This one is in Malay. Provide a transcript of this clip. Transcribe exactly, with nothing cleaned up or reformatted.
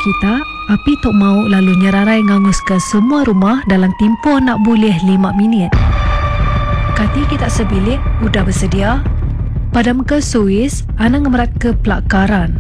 kita, api tok mau lalu nyerarai ngangus ke semua rumah dalam tempoh nak boleh lima minit. Kati kita sebilik udah bersedia. Padam ke Suis, ana ngemerat ke pelakaran.